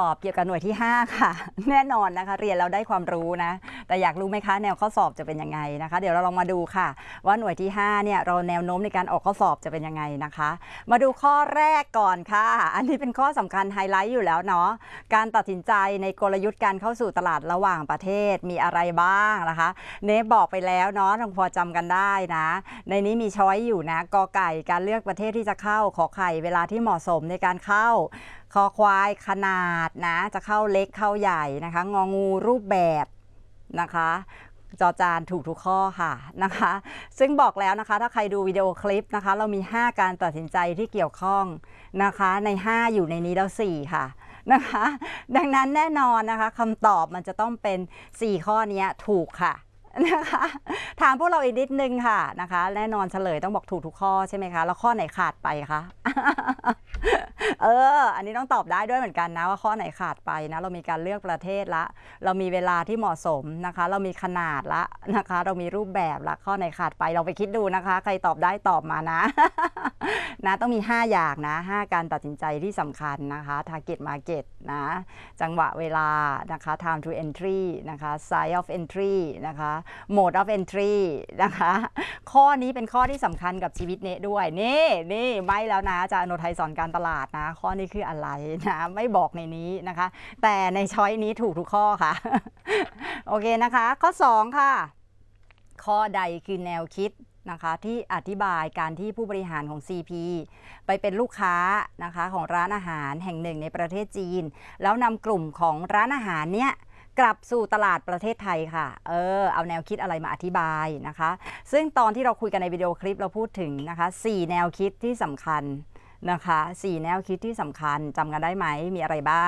อบเกี่ยวกับหน่วยที่5ค่ะแน่นอนนะคะเรียนแล้วได้ความรู้นะแต่อยากรู้ไหมคะแนวข้อสอบจะเป็นยังไงนะคะเดี๋ยวเราลองมาดูค่ะว่าหน่วยที่5เนี่ยเราแนวโน้มในการออกข้อสอบจะเป็นยังไงนะคะมาดูข้อแรกก่อนค่ะอันนี้เป็นข้อสำคัญไฮไลท์อยู่แล้วเนาะการตัดสินใจในกลยุทธ์การเข้าสู่ตลาดระหว่างประเทศมีอะไรบ้างนะคะเนฟบอกไปแล้วเนาะพอจำกันได้นะในนี้มีช้อยอยู่นะกอไก่การเลือกประเทศที่จะเข้าขอไข่เวลาที่เหมาะสมในการเข้าคอควายขนาดนะจะเข้าเล็กเข้าใหญ่นะคะงองูรูปแบบนะคะจอจานถูกทุกข้อค่ะนะคะซึ่งบอกแล้วนะคะถ้าใครดูวิดีโอคลิปนะคะเรามี 5 การตัดสินใจที่เกี่ยวข้องนะคะใน 5 อยู่ในนี้แล้ว 4 ค่ะนะคะดังนั้นแน่นอนนะคะคำตอบมันจะต้องเป็น 4 ข้อนี้ถูกค่ะนะคะถามพวกเราอีกนิดนึงค่ะนะคะแน่นอนเฉลยต้องบอกถูกทุกข้อใช่ไหมคะแล้วข้อไหนขาดไปคะอันนี้ต้องตอบได้ด้วยเหมือนกันนะว่าข้อไหนขาดไปนะเรามีการเลือกประเทศละเรามีเวลาที่เหมาะสมนะคะเรามีขนาดละนะคะเรามีรูปแบบละข้อไหนขาดไปเราไปคิดดูนะคะใครตอบได้ตอบมานะนะต้องมี 5 อย่างนะ5การตัดสินใจที่สำคัญนะคะ target market นะจังหวะเวลานะคะ time to entry นะคะ size of entry นะคะ mode of entry นะคะข้อนี้เป็นข้อที่สำคัญกับชีวิตเนด้วยนี่ไม่แล้วนะอาจารย์โนไทยสอนการตลาดนะข้อนี้คืออะไรนะไม่บอกในนี้นะคะแต่ในช้อยนี้ถูกทุกข้อค่ะ โอเคนะคะข้อ2ค่ะข้อใดคือแนวคิดนะคะที่อธิบายการที่ผู้บริหารของ CP ไปเป็นลูกค้านะคะของร้านอาหารแห่งหนึ่งในประเทศจีนแล้วนำกลุ่มของร้านอาหารเนี้ยกลับสู่ตลาดประเทศไทยค่ะเอาแนวคิดอะไรมาอธิบายนะคะซึ่งตอนที่เราคุยกันในวิดีโอคลิปเราพูดถึงนะคะ4แนวคิดที่สำคัญนะคะ4แนวคิดที่สำคัญจำกันได้ไหมมีอะไรบ้าง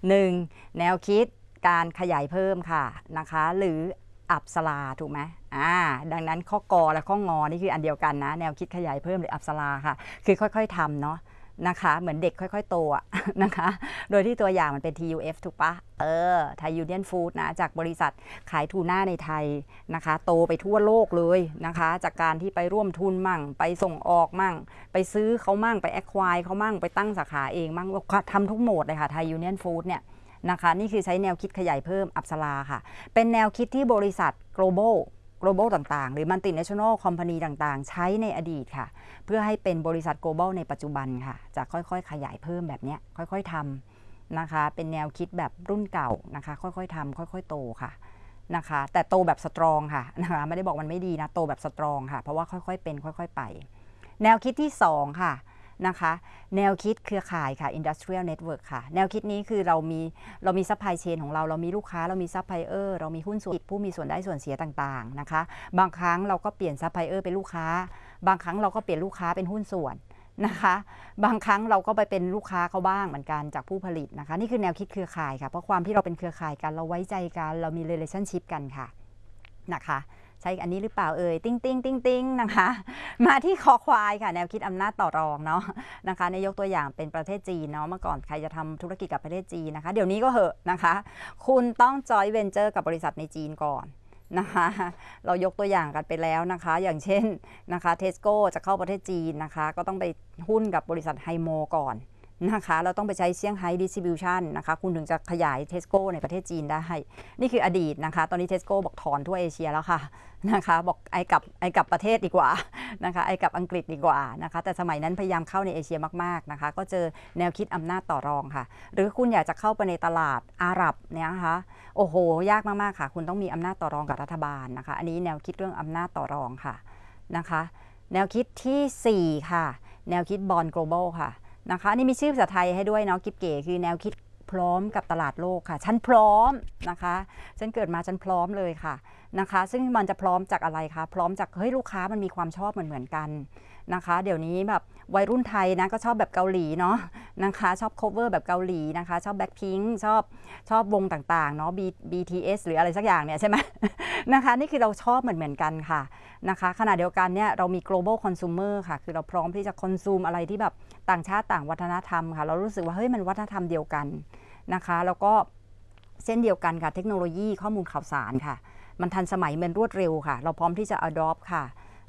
1. แนวคิดการขยายเพิ่มค่ะนะคะหรืออัปสราถูกไหมดังนั้นข้อกอและข้องอนี่คืออันเดียวกันนะแนวคิดขยายเพิ่มหรืออัปสราค่ะคือค่อยๆทำเนาะนะคะเหมือนเด็กค่อยๆโตนะคะโดยที่ตัวอย่างมันเป็น TUF ถูกปะไทยยูเนียนฟู้ดนะจากบริษัทขายทูน่าในไทยนะคะโตไปทั่วโลกเลยนะคะจากการที่ไปร่วมทุนมั่งไปส่งออกมั่งไปซื้อเขามั่งไปแอคควายเขามั่งไปตั้งสาขาเองมั่งทำทุกโหมดเลยค่ะไทยยูเนียนฟู้ดเนี่ยนะคะนี่คือใช้แนวคิดขยายเพิ่มอัปสราค่ะเป็นแนวคิดที่บริษัท global ต่างๆหรือ multinational company ต่างๆใช้ในอดีตค่ะเพื่อให้เป็นบริษัท global ในปัจจุบันค่ะจะค่อยๆขยายเพิ่มแบบนี้ค่อยๆทำนะคะเป็นแนวคิดแบบรุ่นเก่านะคะค่อยๆทำค่อยๆโตค่ะนะคะแต่โตแบบสตรองค่ะนะคะไม่ได้บอกมันไม่ดีนะโตแบบสตรองค่ะเพราะว่าค่อยๆเป็นค่อยๆไปแนวคิดที่2ค่ะนะคะแนวคิดเครือข่ายค่ะ industrial network ค่ะแนวคิดนี้คือเรามีซัพพลายเชนของเรามีลูกค้าเรามีซัพพลายเออร์เรามีหุ้นส่วนผู้มีส่วนได้ส่วนเสียต่างๆนะคะบางครั้งเราก็เปลี่ยนซัพพลายเออร์เป็นลูกค้าบางครั้งเราก็เปลี่ยนลูกค้าเป็นหุ้นส่วนนะคะบางครั้งเราก็ไปเป็นลูกค้าเขาบ้างเหมือนกันจากผู้ผลิตนะคะนี่คือแนวคิดเครือข่ายค่ะเพราะความที่เราเป็นเครือข่ายกันเราไว้ใจกันเรามี relationship กันค่ะนะคะใช่อันนี้หรือเปล่าติ้งนะคะมาที่คอควายค่ะแนวคิดอำนาจต่อรองเนาะนะคะในยกตัวอย่างเป็นประเทศจีนเนาะเมื่อก่อนใครจะทำธุรกิจกับประเทศจีนนะคะเดี๋ยวนี้ก็เหอะนะคะคุณต้องจอยเวนเจอร์กับบริษัทในจีนก่อนนะคะเรายกตัวอย่างกันไปแล้วนะคะอย่างเช่นนะคะเทสโก้จะเข้าประเทศจีนนะคะก็ต้องไปหุ้นกับบริษัทไฮโมก่อนนะคะเราต้องไปใช้เซี่ยงไฮ้ดิสทริบิวชันนะคะคุณถึงจะขยายเทสโก้ในประเทศจีนได้นี่คืออดีตนะคะตอนนี้เทสโก้บอกถอนทั่วเอเชียแล้วค่ะนะคะบอกไอ้กับประเทศดีกว่านะคะไอ้กับอังกฤษดีกว่านะคะแต่สมัยนั้นพยายามเข้าในเอเชียมากๆนะคะก็เจอแนวคิดอำนาจต่อรองค่ะหรือคุณอยากจะเข้าไปในตลาดอาหรับเนี่ยนะคะโอ้โหยากมากๆค่ะคุณต้องมีอำนาจต่อรองกับรัฐบาลนะคะอันนี้แนวคิดเรื่องอำนาจต่อรองค่ะนะคะแนวคิดที่4ค่ะแนวคิดบอนด์ global ค่ะนะคะนี่มีชื่อภาษาไทยให้ด้วยเนาะกิ๊บเก๋คือแนวคิดพร้อมกับตลาดโลกค่ะฉันพร้อมนะคะฉันเกิดมาฉันพร้อมเลยค่ะนะคะซึ่งมันจะพร้อมจากอะไรคะพร้อมจากเฮ้ยลูกค้ามันมีความชอบเหมือนกันนะคะเดี๋ยวนี้แบบวัยรุ่นไทยนะก็ชอบแบบเกาหลีเนาะนะคะชอบ cover แบบเกาหลีนะคะชอบ Blackpink ชอบวงต่างๆเนาะ BTS หรืออะไรสักอย่างเนี่ยใช่ไหมนะคะนี่คือเราชอบเหมือนกันค่ะนะคะขณะเดียวกันเนี่ยเรามี global consumer ค่ะคือเราพร้อมที่จะ consume อะไรที่แบบต่างชาติต่างวัฒนธรรมค่ะเรารู้สึกว่าเฮ้ยมันวัฒนธรรมเดียวกันนะคะแล้วก็เส้นเดียวกันค่ะเทคโนโลยีข้อมูลข่าวสารค่ะมันทันสมัยมันรวดเร็วค่ะเราพร้อมที่จะ adopt ค่ะ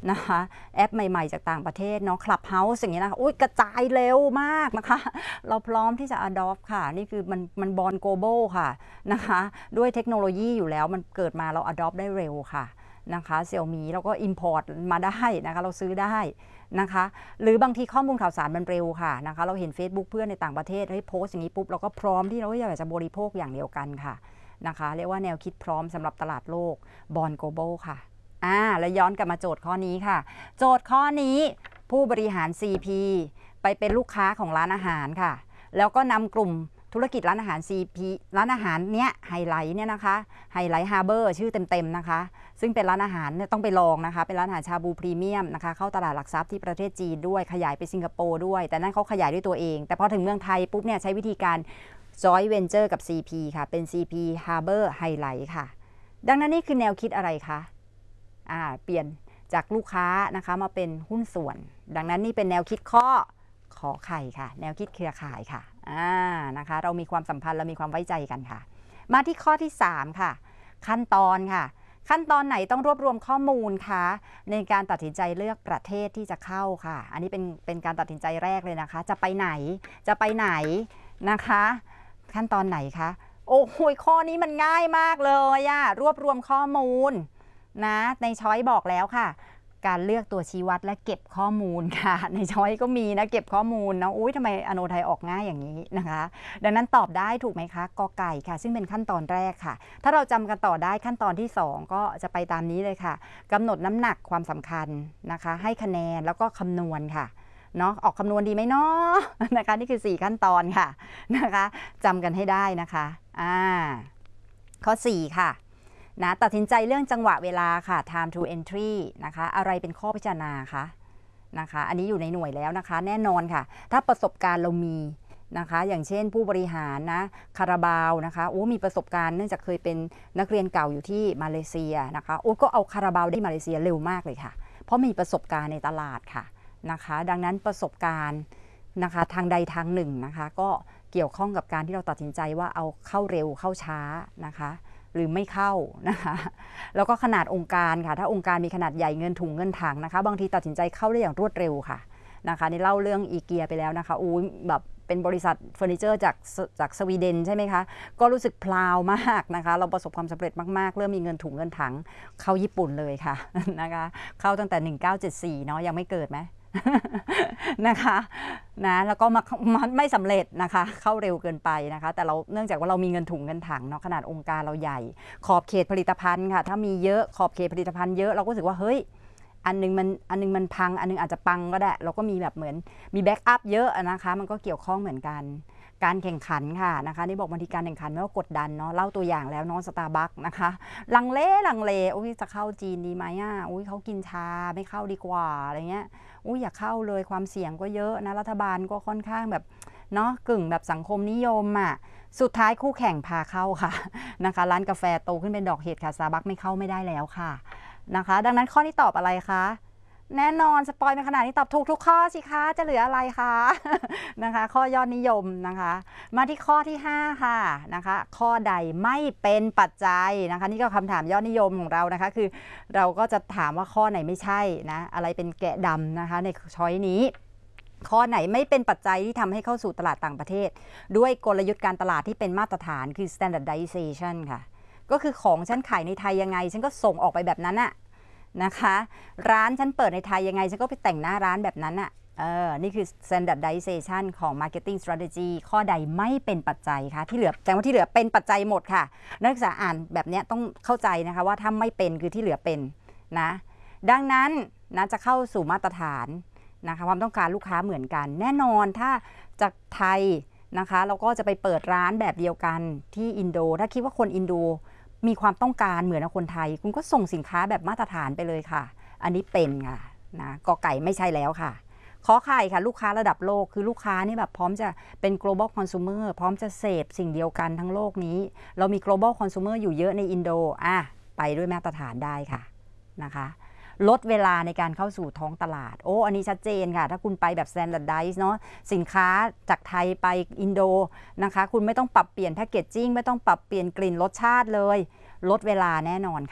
นะคะแอปใหม่ๆจากต่างประเทศเนาะ Clubhouse อย่างเงี้ยนะคะอุ้ยกระจายเร็วมากนะคะเราพร้อมที่จะ adopt ค่ะนี่คือมันบอล global ค่ะนะคะด้วยเทคโนโลยีอยู่แล้วมันเกิดมาเรา adopt ได้เร็วค่ะนะคะเซี่ยมี่เราก็ import มาได้นะคะเราซื้อได้นะคะหรือบางทีข้อมูลข่าวสารมันเร็วค่ะนะคะเราเห็น Facebook เพื่อนในต่างประเทศให้โพสต์อย่างนี้ปุ๊บเราก็พร้อมที่เราอยากจะบริโภคอย่างเดียวกันค่ะนะคะเรียกว่าแนวคิดพร้อมสำหรับตลาดโลกบอล global ค่ะแล้วย้อนกลับมาโจทย์ข้อนี้ค่ะโจทย์ข้อนี้ผู้บริหาร CP ไปเป็นลูกค้าของร้านอาหารค่ะแล้วก็นำกลุ่มธุรกิจร้านอาหาร CP ร้านอาหารเนี้ยไฮไลท์เนี่ยนะคะไฮไลท์ฮาร์เบอร์ชื่อเต็มๆนะคะซึ่งเป็นร้านอาหารเนี่ยต้องไปลองนะคะเป็นร้านอาหารชาบูพรีเมียมนะคะเข้าตลาดหลักทรัพย์ที่ประเทศจีนด้วยขยายไปสิงคโปร์ด้วยแต่นั่นเขาขยายด้วยตัวเองแต่พอถึงเมืองไทยปุ๊บเนี่ยใช้วิธีการ Joint Venture กับ CP ค่ะเป็น CP Harbor Highlight ค่ะดังนั้นนี่คือแนวคิดอะไรคะเปลี่ยนจากลูกค้านะคะมาเป็นหุ้นส่วนดังนั้นนี่เป็นแนวคิดข้อขอไข่ค่ะแนวคิดเครือข่ายค่ะนะคะเรามีความสัมพันธ์เรามีความไว้ใจกันค่ะมาที่ข้อที่3ค่ะขั้นตอนค่ะขั้นตอนไหนต้องรวบรวมข้อมูลคะในการตัดสินใจเลือกประเทศที่จะเข้าค่ะอันนี้เป็นการตัดสินใจแรกเลยนะคะจะไปไหนนะคะขั้นตอนไหนคะโอ้โหข้อนี้มันง่ายมากเลยรวบรวมข้อมูลนะในช้อยบอกแล้วค่ะการเลือกตัวชี้วัดและเก็บข้อมูลค่ะในช้อยก็มีนะเก็บข้อมูลนะอุ้ยทำไมอโนไทยออกง่ายอย่างนี้นะคะดังนั้นตอบได้ถูกไหมคะกอไก่ค่ะซึ่งเป็นขั้นตอนแรกค่ะถ้าเราจำกันต่อได้ขั้นตอนที่2ก็จะไปตามนี้เลยค่ะกำหนดน้ำหนักความสำคัญนะคะให้คะแนนแล้วก็คำนวณค่ะเนาะออกคำนวณดีไหมเนาะนะคะนี่คือ4ขั้นตอนค่ะนะคะจำกันให้ได้นะคะข้อ4ค่ะนะตัดสินใจเรื่องจังหวะเวลาค่ะ time to entry นะคะอะไรเป็นข้อพิจารณาคะนะคะอันนี้อยู่ในหน่วยแล้วนะคะแน่นอนค่ะถ้าประสบการณ์เรามีนะคะอย่างเช่นผู้บริหารนะคาราบาวนะคะมีประสบการณ์เนื่องจากเคยเป็นนักเรียนเก่าอยู่ที่มาเลเซียนะคะก็เอาคาราบาวได้มาเลเซียเร็วมากเลยค่ะเพราะมีประสบการณ์ในตลาดค่ะนะคะดังนั้นประสบการณ์นะคะทางใดทางหนึ่งนะคะก็เกี่ยวข้องกับการที่เราตัดสินใจว่าเอาเข้าเร็วเข้าช้านะคะหรือไม่เข้านะคะแล้วก็ขนาดองค์การค่ะถ้าองค์การมีขนาดใหญ่เงินถุงเงินถังนะคะบางทีตัดสินใจเข้าได้อย่างรวดเร็วค่ะนะคะนี่เล่าเรื่องอีเกียไปแล้วนะคะแบบเป็นบริษัทเฟอร์นิเจอร์จากสวีเดนใช่ไหมคะก็รู้สึกพลาวมากนะคะเราประสบความสำเร็จมากๆเริ่มมีเงินถุงเงินถังเข้าญี่ปุ่นเลยค่ะนะคะเข้าตั้งแต่1974เนาะยังไม่เกิดไหมนะคะนะแล้วก็มาไม่สำเร็จนะคะเข้าเร็วเกินไปนะคะแต่เราเนื่องจากว่าเรามีเงินถุงเงินถังเนาะขนาดองค์การเราใหญ่ขอบเขตผลิตภัณฑ์ค่ะถ้ามีเยอะขอบเขตผลิตภัณฑ์เยอะเราก็รู้สึกว่าเฮ้ยอันนึงมันพังอันนึงอาจจะปังก็ได้เราก็มีแบบเหมือนมีแบ็กอัพเยอะนะคะมันก็เกี่ยวข้องเหมือนกันการแข่งขันค่ะนะคะนี่บอกบางทีการแข่งขันไม่ว่ากดดันเนาะเล่าตัวอย่างแล้วเนาะสตาร์บัคนะคะลังเลจะเข้าจีนดีไหมเขากินชาไม่เข้าดีกว่าอะไรเงี้ยอย่าเข้าเลยความเสี่ยงก็เยอะนะรัฐบาลก็ค่อนข้างแบบเนาะกึ่งแบบสังคมนิยมสุดท้ายคู่แข่งพาเข้าค่ะนะคะร้านกาแฟโตขึ้นเป็นดอกเห็ดค่ะสตาร์บัคไม่เข้าไม่ได้แล้วค่ะนะคะดังนั้นข้อนี้ตอบอะไรคะแน่นอนสปอยล์ในขนาดนี้ตอบถูกทุกข้อสิคะจะเหลืออะไรคะนะคะข้อยอดนิยมนะคะมาที่ข้อที่5ค่ะนะคะข้อใดไม่เป็นปัจจัยนะคะนี่ก็คำถามยอดนิยมของเรานะคะคือเราก็จะถามว่าข้อไหนไม่ใช่นะอะไรเป็นแกะดำนะคะในช้อยนี้ข้อไหนไม่เป็นปัจจัยที่ทำให้เข้าสู่ตลาดต่างประเทศด้วยกลยุทธ์การตลาดที่เป็นมาตรฐานคือ standardization ค่ะก็คือของฉันขายในไทยยังไงฉันก็ส่งออกไปแบบนั้นนะคะร้านฉันเปิดในไทยยังไงฉันก็ไปแต่งหน้าร้านแบบนั้นนี่คือ standardization ของ marketing strategy ข้อใดไม่เป็นปัจจัยคะที่เหลือแสดงว่าที่เหลือเป็นปัจจัยหมดค่ะนักศึกษาอ่านแบบนี้ต้องเข้าใจนะคะว่าถ้าไม่เป็นคือที่เหลือเป็นนะดังนั้นนะจะเข้าสู่มาตรฐานนะคะความต้องการลูกค้าเหมือนกันแน่นอนถ้าจากไทยนะคะเราก็จะไปเปิดร้านแบบเดียวกันที่อินโดถ้าคิดว่าคนอินโดมีความต้องการเหมือนคนไทยคุณก็ส่งสินค้าแบบมาตรฐานไปเลยค่ะอันนี้เป็นค่ะนะกอไก่ไม่ใช่แล้วค่ะขอไข่ค่ะลูกค้าระดับโลกคือลูกค้านี่แบบพร้อมจะเป็น global consumer พร้อมจะเสพสิ่งเดียวกันทั้งโลกนี้เรามี global consumer อยู่เยอะในอินโดไปด้วยมาตรฐานได้ค่ะนะคะลดเวลาในการเข้าสู่ท้องตลาดอันนี้ชัดเจนค่ะถ้าคุณไปแบบ standardize เนาะสินค้าจากไทยไปอินโดนะคะคุณไม่ต้องปรับเปลี่ยนแพคเกจจิ้งไม่ต้องปรับเปลี่ยนกลิ่นรสชาติเลยลดเวลาแน่นอนค่ะ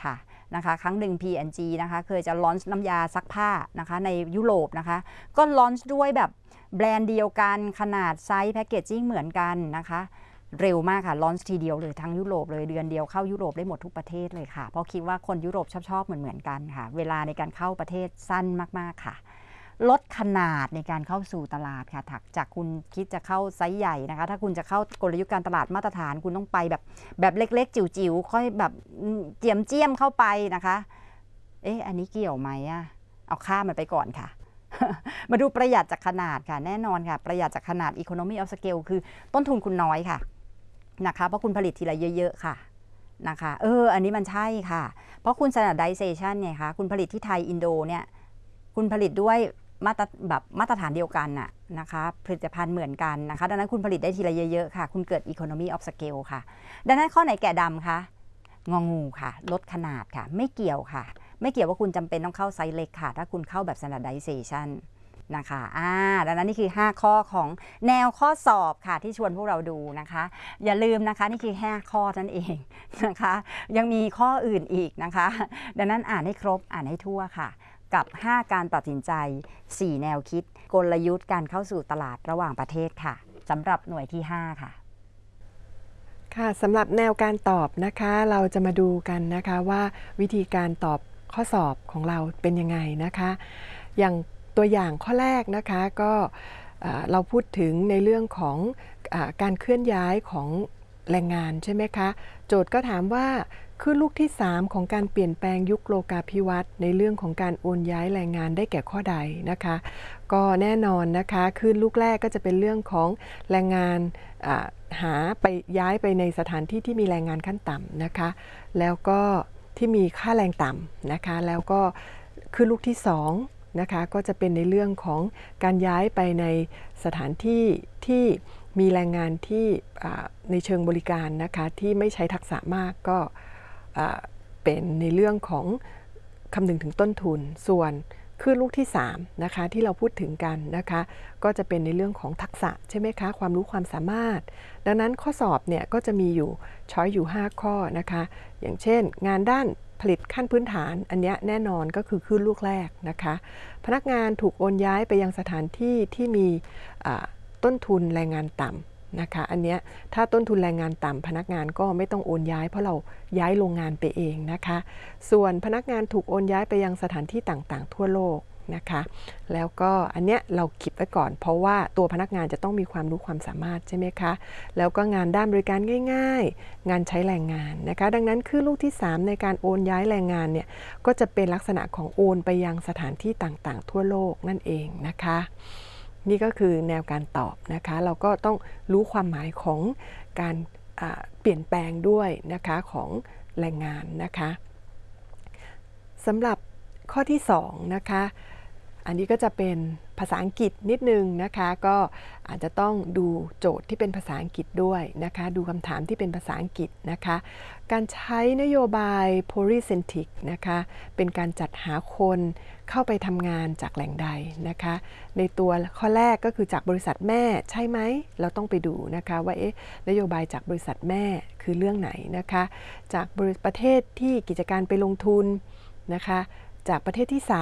นะคะครั้งหนึ่ง P&G นะคะเคยจะลอนช์น้ำยาซักผ้านะคะในยุโรปนะคะก็ลอนช์ด้วยแบบแบรนด์เดียวกันขนาดไซส์แพคเกจจิ้งเหมือนกันนะคะเร็วมากค่ะลอนช์ทีเดียวเลยทั้งยุโรปเลยเดือนเดียวเข้ายุโรปได้หมดทุกประเทศเลยค่ะเพราะคิดว่าคนยุโรปชอบเหมือนกันค่ะเวลาในการเข้าประเทศสั้นมากๆค่ะลดขนาดในการเข้าสู่ตลาดค่ะจากคุณคิดจะเข้าไซส์ใหญ่นะคะถ้าคุณจะเข้ากลยุทธ์การตลาดมาตรฐานคุณต้องไปแบบเล็กๆจิ๋วๆค่อยแบบเจียมเข้าไปนะคะอันนี้เกี่ยวไหมเอาค่ามันไปก่อนค่ะ มาดูประหยัดจากขนาดค่ะแน่นอนค่ะประหยัดจากขนาด economy of scale คือต้นทุนคุณน้อยค่ะนะคะเพราะคุณผลิตทีละเยอะๆค่ะนะคะอันนี้มันใช่ค่ะเพราะคุณ standardization ไงคะคุณผลิตที่ไทยอินโดเนี่ยคุณผลิตด้วยมาตรฐานเดียวกันน่ะนะคะผลิตภัณฑ์เหมือนกันนะคะดังนั้นคุณผลิตได้ทีละเยอะๆค่ะคุณเกิด economy of scale ค่ะดังนั้นข้อไหนแก่ดำคะงองูค่ะลดขนาดค่ะไม่เกี่ยวค่ะไม่เกี่ยวว่าคุณจำเป็นต้องเข้าไซส์เล็กค่ะถ้าคุณเข้าแบบ standardization นะคะดังนั้นนี่คือ5ข้อของแนวข้อสอบค่ะที่ชวนพวกเราดูนะคะอย่าลืมนะคะนี่คือ5ข้อนั่นเองนะคะยังมีข้ออื่นอีกนะคะดังนั้นอ่านให้ครบอ่านให้ทั่วค่ะกับ5การตัดสินใจ4แนวคิดกลยุทธ์การเข้าสู่ตลาดระหว่างประเทศค่ะสำหรับหน่วยที่5ค่ะค่ะสำหรับแนวการตอบนะคะเราจะมาดูกันนะคะว่าวิธีการตอบข้อสอบของเราเป็นยังไงนะคะอย่างตัวอย่างข้อแรกนะคะก็เราพูดถึงในเรื่องของการเคลื่อนย้ายของแรงงานใช่ไหมคะโจทย์ก็ถามว่าคือลูกที่3ของการเปลี่ยนแปลงยุคโลกาภิวัตน์ในเรื่องของการโอนย้ายแรงงานได้แก่ข้อใดนะคะก็แน่นอนนะคะคือลูกแรกก็จะเป็นเรื่องของแรงงานหาไปย้ายไปในสถานที่ที่มีแรงงานขั้นต่ำนะคะแล้วก็ที่มีค่าแรงต่ำนะคะแล้วก็คือลูกที่2นะคะก็จะเป็นในเรื่องของการย้ายไปในสถานที่ที่มีแรงงานที่ในเชิงบริการนะคะที่ไม่ใช้ทักษะมากก็เป็นในเรื่องของคำนึงถึงต้นทุนส่วนคือลูกที่3นะคะที่เราพูดถึงกันนะคะก็จะเป็นในเรื่องของทักษะใช่ไหมคะความรู้ความสามารถดังนั้นข้อสอบเนี่ยก็จะมีอยู่ช้อยอยู่5ข้อนะคะอย่างเช่นงานด้านผลิตขั้นพื้นฐานอันนี้แน่นอนก็คือลูกแรกนะคะพนักงานถูกโอนย้ายไปยังสถานที่ที่มีต้นทุนแรงงานต่ำนะคะอันนี้ถ้าต้นทุนแรงงานต่ำพนักงานก็ไม่ต้องโอนย้ายเพราะเราย้ายโรงงานไปเองนะคะส่วนพนักงานถูกโอนย้ายไปยังสถานที่ต่างๆทั่วโลกนะคะแล้วก็อันเนี้ยเราคิดไว้ก่อนเพราะว่าตัวพนักงานจะต้องมีความรู้ความสามารถใช่ไหมคะแล้วก็งานด้านบริการง่ายๆงานใช้แรงงานนะคะดังนั้นคือลูกที่3ในการโอนย้ายแรงงานเนี่ยก็จะเป็นลักษณะของโอนไปยังสถานที่ต่างๆทั่วโลกนั่นเองนะคะนี่ก็คือแนวการตอบนะคะเราก็ต้องรู้ความหมายของการเปลี่ยนแปลงด้วยนะคะของแรงงานนะคะสำหรับข้อที่2นะคะอันนี้ก็จะเป็นภาษาอังกฤษนิดนึงนะคะก็อาจจะต้องดูโจทย์ที่เป็นภาษาอังกฤษด้วยนะคะดูคำถามที่เป็นภาษาอังกฤษนะคะการใช้นโยบาย polycentric นะคะเป็นการจัดหาคนเข้าไปทำงานจากแหล่งใดนะคะในตัวข้อแรกก็คือจากบริษัทแม่ใช่ไหมเราต้องไปดูนะคะว่านโยบายจากบริษัทแม่คือเรื่องไหนนะคะจากประเทศที่กิจการไปลงทุนนะคะจากประเทศที่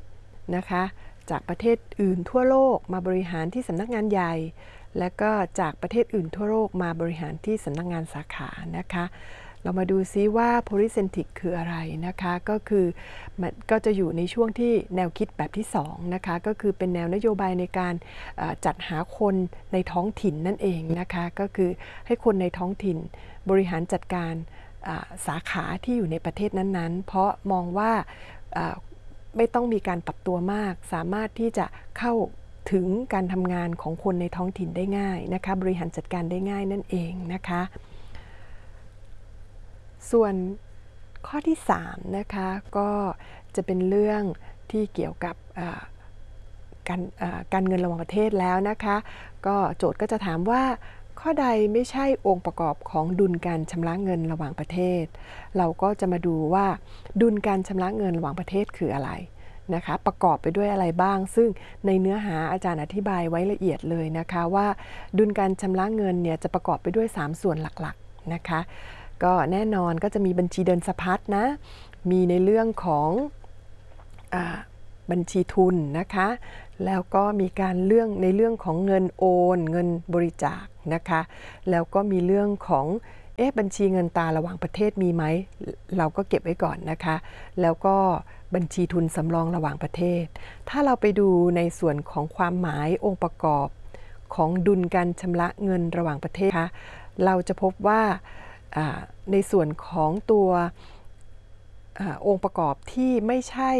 3นะคะจากประเทศอื่นทั่วโลกมาบริหารที่สำนักงานใหญ่และก็จากประเทศอื่นทั่วโลกมาบริหารที่สำนักงานสาขานะคะเรามาดูซิว่า polycentric คืออะไรนะคะก็คือมันก็จะอยู่ในช่วงที่แนวคิดแบบที่2นะคะก็คือเป็นแนวนโยบายในการจัดหาคนในท้องถิ่นนั่นเองนะคะก็คือให้คนในท้องถิ่นบริหารจัดการสาขาที่อยู่ในประเทศนั้นๆเพราะมองว่าไม่ต้องมีการปรับตัวมากสามารถที่จะเข้าถึงการทำงานของคนในท้องถิ่นได้ง่ายนะคะบริหารจัดการได้ง่ายนั่นเองนะคะส่วนข้อที่3นะคะก็จะเป็นเรื่องที่เกี่ยวกับการเงินระหว่างประเทศแล้วนะคะก็โจทย์ก็จะถามว่าข้อใดไม่ใช่องค์ประกอบของดุลการชำระเงินระหว่างประเทศเราก็จะมาดูว่าดุลการชำระเงินระหว่างประเทศคืออะไรนะคะประกอบไปด้วยอะไรบ้างซึ่งในเนื้อหาอาจารย์อธิบายไว้ละเอียดเลยนะคะว่าดุลการชำระเงินเนี่ยจะประกอบไปด้วย3ส่วนหลักๆนะคะก็แน่นอนก็จะมีบัญชีเดินสะพัดนะมีในเรื่องของบัญชีทุนนะคะแล้วก็มีการในเรื่องของเงินโอนเงินบริจาคนะคะแล้วก็มีเรื่องของบัญชีเงินตราระหว่างประเทศมีไหมเราก็เก็บไว้ก่อนนะคะแล้วก็บัญชีทุนสำรองระหว่างประเทศถ้าเราไปดูในส่วนของความหมายองค์ประกอบของดุลการชำระเงินระหว่างประเทศนะคะเราจะพบว่าในส่วนของตัวองค์ประกอบที่ไม่ใช่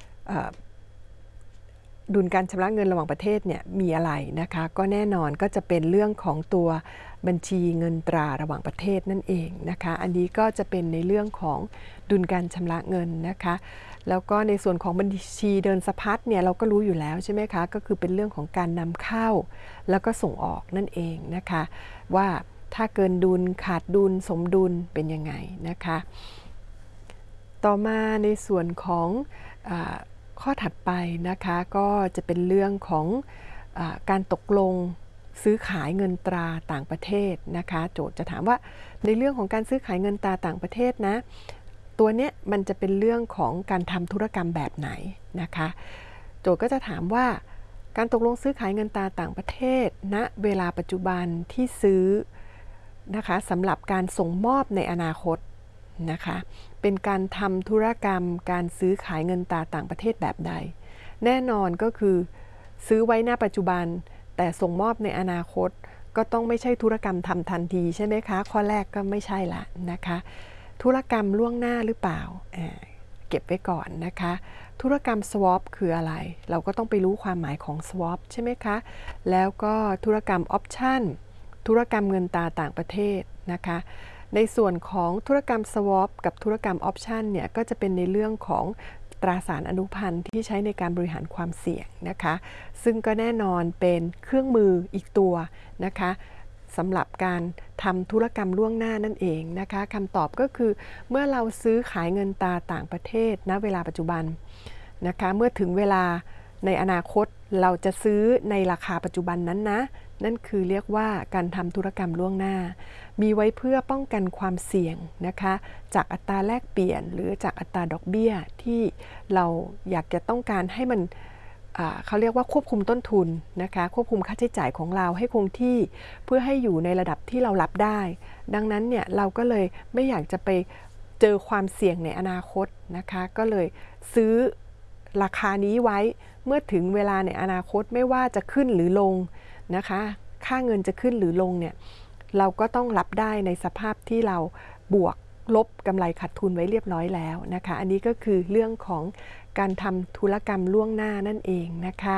ดุลการชำระเงินระหว่างประเทศเนี่ยมีอะไรนะคะก็แน่นอนก็จะเป็นเรื่องของตัวบัญชีเงินตราระหว่างประเทศนั่นเองนะคะอันนี้ก็จะเป็นในเรื่องของดุลการชำระเงินนะคะแล้วก็ในส่วนของบัญชีเดินสะพัดเนี่ยเราก็รู้อยู่แล้วใช่ไหมคะก็คือเป็นเรื่องของการนำเข้าแล้วก็ส่งออกนั่นเองนะคะว่าถ้าเกินดุลขาดดุลสมดุลเป็นยังไงนะคะต่อมาในส่วนของข้อถัดไปนะคะก็จะเป็นเรื่องของการตกลงซื้อขายเงินตราต่างประเทศนะคะโจทย์จะถามว่าในเรื่องของการซื้อขายเงินตราต่างประเทศนะตัวเนี้ยมันจะเป็นเรื่องของการทำธุรกรรมแบบไหนนะคะโจทย์ก็จะถามว่าการตกลงซื้อขายเงินตราต่างประเทศณเวลาปัจจุบันที่ซื้อนะคะสำหรับการส่งมอบในอนาคตนะคะเป็นการทำธุรกรรมการซื้อขายเงินตราต่างประเทศแบบใดแน่นอนก็คือซื้อไว้ณปัจจุบันแต่ส่งมอบในอนาคตก็ต้องไม่ใช่ธุรกรรมทำทันทีใช่ไหมคะข้อแรกก็ไม่ใช่ละนะคะธุรกรรมล่วงหน้าหรือเปล่าเก็บไว้ก่อนนะคะธุรกรรม swap คืออะไรเราก็ต้องไปรู้ความหมายของ swap ใช่ไหมคะแล้วก็ธุรกรรม option ธุรกรรมเงินตราต่างประเทศนะคะในส่วนของธุรกรรม swap กับธุรกรรม option เนี่ยก็จะเป็นในเรื่องของตราสารอนุพันธ์ที่ใช้ในการบริหารความเสี่ยงนะคะซึ่งก็แน่นอนเป็นเครื่องมืออีกตัวนะคะสำหรับการทำธุรกรรมล่วงหน้านั่นเองนะคะคำตอบก็คือเมื่อเราซื้อขายเงินตราต่างประเทศณเวลาปัจจุบันนะคะเมื่อถึงเวลาในอนาคตเราจะซื้อในราคาปัจจุบันนั้นนะนั่นคือเรียกว่าการทำธุรกรรมล่วงหน้ามีไว้เพื่อป้องกันความเสี่ยงนะคะจากอัตราแลกเปลี่ยนหรือจากอัตราดอกเบี้ยที่เราอยากจะต้องการให้มันเขาเรียกว่าควบคุมต้นทุนนะคะควบคุมค่าใช้จ่ายของเราให้คงที่เพื่อให้อยู่ในระดับที่เรารับได้ดังนั้นเนี่ยเราก็เลยไม่อยากจะไปเจอความเสี่ยงในอนาคตนะคะก็เลยซื้อราคานี้ไว้เมื่อถึงเวลาในอนาคตไม่ว่าจะขึ้นหรือลงนะคะค่าเงินจะขึ้นหรือลงเนี่ยเราก็ต้องรับได้ในสภาพที่เราบวกลบกำไรขาดทุนไว้เรียบร้อยแล้วนะคะอันนี้ก็คือเรื่องของการทำธุรกรรมล่วงหน้านั่นเองนะคะ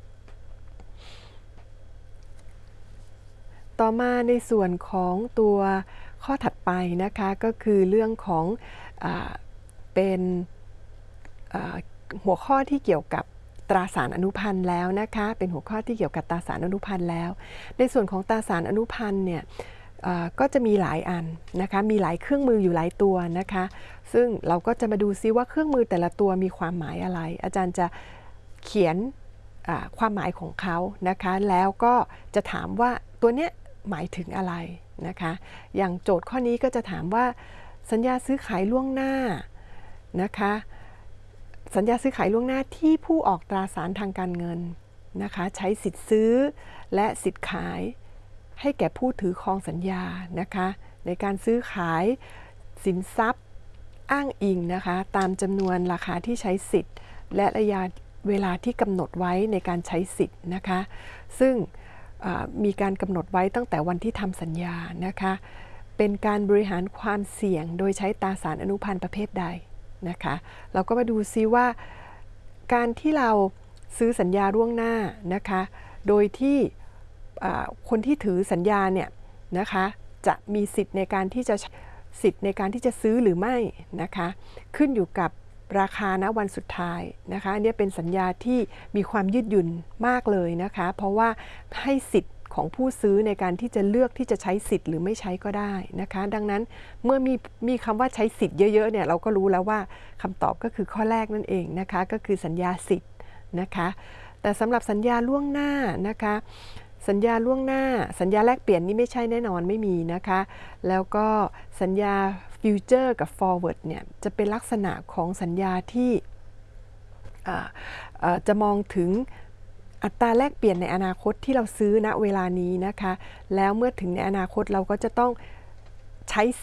ต่อมาในส่วนของตัวข้อถัดไปนะคะก็คือเรื่องของเป็นหัวข้อที่เกี่ยวกับตราสารอนุพันธ์แล้วนะคะเป็นหัวข้อที่เกี่ยวกับตราสารอนุพันธ์แล้วในส่วนของตราสารอนุพันธ์เนี่ยก็จะมีหลายอันนะคะมีหลายเครื่องมืออยู่หลายตัวนะคะซึ่งเราก็จะมาดูซิว่าเครื่องมือแต่ละตัวมีความหมายอะไรอาจารย์จะเขียนความหมายของเขานะคะแล้วก็จะถามว่าตัวเนี้ยหมายถึงอะไรนะคะอย่างโจทย์ข้อนี้ก็จะถามว่าสัญญาซื้อขายล่วงหน้านะคะสัญญาซื้อขายล่วงหน้าที่ผู้ออกตราสารทางการเงินนะคะใช้สิทธิ์ซื้อและสิทธิ์ขายให้แก่ผู้ถือครองสัญญานะคะในการซื้อขายสินทรัพย์อ้างอิงนะคะตามจำนวนราคาที่ใช้สิทธิ์และระยะเวลาที่กำหนดไว้ในการใช้สิทธิ์นะคะซึ่งมีการกำหนดไว้ตั้งแต่วันที่ทำสัญญานะคะเป็นการบริหารความเสี่ยงโดยใช้ตราสารอนุพันธ์ประเภทใดนะคะเราก็มาดูซิว่าการที่เราซื้อสัญญาล่วงหน้านะคะโดยที่คนที่ถือสัญญาเนี่ยนะคะจะมีสิทธิ์ในการที่จะซื้อหรือไม่นะคะขึ้นอยู่กับราคาณวันสุดท้ายนะคะอันนี้เป็นสัญญาที่มีความยืดหยุ่นมากเลยนะคะเพราะว่าให้สิทธิ์ของผู้ซื้อในการที่จะเลือกที่จะใช้สิทธิ์หรือไม่ใช้ก็ได้นะคะดังนั้นเมื่อมีคำว่าใช้สิทธิ์เยอะๆเนี่ยเราก็รู้แล้วว่าคำตอบก็คือข้อแรกนั่นเองนะคะก็คือสัญญาสิทธิ์นะคะแต่สำหรับสัญญาล่วงหน้านะคะสัญญาล่วงหน้าสัญญาแลกเปลี่ยนนี่ไม่ใช่แน่นอนไม่มีนะคะแล้วก็สัญญาฟิวเจอร์กับ forward เนี่ยจะเป็นลักษณะของสัญญาที่จะมองถึงอัตราแลกเปลี่ยนในอนาคตที่เราซื้อณเวลานี้นะคะแล้วเมื่อถึงในอนาคตเราก็จะต้องใช้